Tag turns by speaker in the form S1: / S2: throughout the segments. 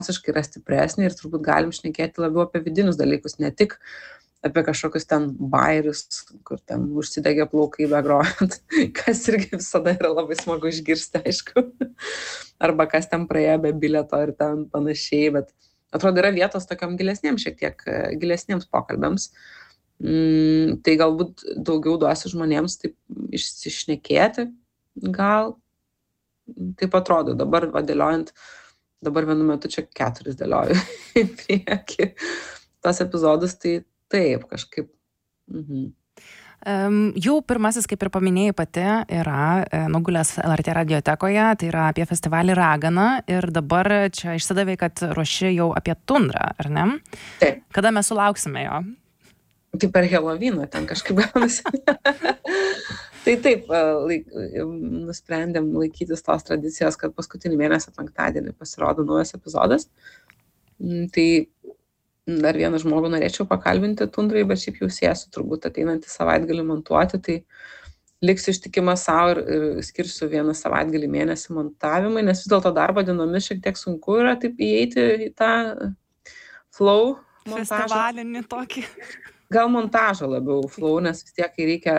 S1: emociškai yra stipresnė ir turbūt galim šnekėti labiau apie vidinius dalykus, ne tik apie kažkokius ten bairius, kur ten užsidegė plaukai begrojant, kas irgi visada yra labai smagu išgirsti, aišku, arba kas ten praėjo be bilieto ir ten panašiai, bet atrodo yra vietos tokiam gilesniems, šiek tiek gilesniems pokalbiams. Tai galbūt daugiau duosiu žmonėms taip išsišnekėti, gal taip atrodo, dabar vadėliojant, dabar vienu metu čia 4 dėlioju į priekį tos epizodus, tai taip kažkaip.
S2: Jau pirmasis, kaip ir paminėjai pati, yra nugulęs LRT radiotekoje, tai yra apie festivalį Ragana ir dabar čia išsidavė, kad ruoši jau apie Tundrą, ar ne?
S1: Taip.
S2: Kada mes sulauksime jo?
S1: Tai per Helovyną ten kažkaip gaunasi. Tai taip, nusprendėm laikytis tos tradicijos, kad paskutinį mėnesio penktadienį pasirodo naujas epizodas. Tai dar vieną žmogų norėčiau pakalbinti Tundrai, bet šiaip jau sėsiu turbūt ateinantį savaitgalį montuoti, tai liksiu ištikima savo ir skirsiu vieną savaitgalį mėnesį montavimui, nes vis dėlto darbo dienomis šiek tiek sunku yra taip įeiti į tą flow montažą.
S2: Festivalinį tokį.
S1: Gal montažo labiau flow, nes vis tiek, kai reikia,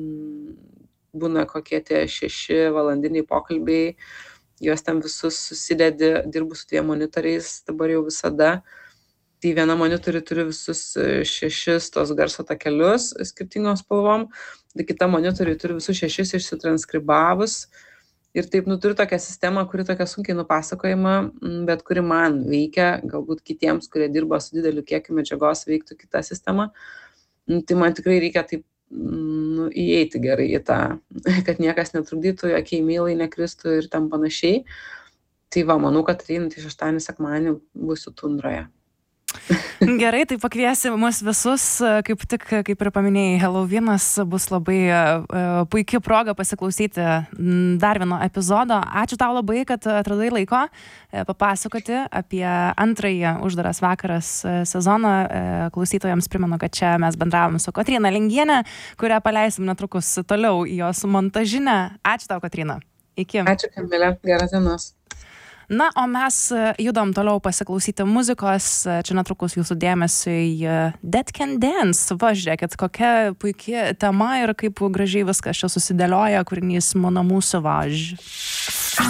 S1: būna kokie tie 6 valandiniai pokalbiai, juos ten visus susidedi, dirbu su 2 monitoriais, dabar jau visada. Tai viena monitorių turi visus 6 tos garso takelius skirtingos spalvom, tai kita monitorių turi visus 6 išsitranskribavus. Ir taip, turiu tokią sistemą, kuri tokia sunkiai nupasakojama, bet kuri man veikia, galbūt kitiems, kurie dirba su dideliu kiekiu medžiagos, veiktų kita sistema. Tai man tikrai reikia taip įeiti gerai į tą, kad niekas netrukdytų, jokie e-mailai nekristų ir tam panašiai. Tai va, manau, kad ateinantį šeštadienį sekmadienį būsiu Tundroje.
S2: Gerai, tai pakviesi mus visus, kaip ir paminėjai, Helovynas bus labai puikia proga pasiklausyti dar vieno epizodo. Ačiū tau labai, kad atradai laiko papasakoti apie antrąjį Uždaras vakaras sezoną. Klausytojams primenu, kad čia mes bendravom su Kotryna Lingienė, kurią paleisim netrukus toliau į jos montažinę. Ačiū tau, Kotryna. Iki.
S1: Ačiū, Kamilė. Geros dienos.
S2: Na, o mes judam toliau pasiklausyti muzikos. Čia netrukus jūsų dėmesiui Dead Can Dance. Va, žiūrėkit, kokia puikia tema ir kaip gražiai viskas čia susidėlioja, kūrinys Mon Amour Sauvage.